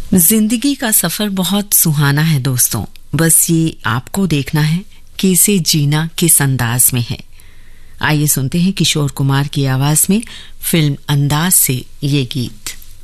जिंदगी का सफर बहुत सुहाना है दोस्तों, बस ये आपको देखना है कि इसे जीना किस अंदाज में है। आइए सुनते हैं किशोर कुमार की आवाज में फिल्म अंदाज से ये गीत।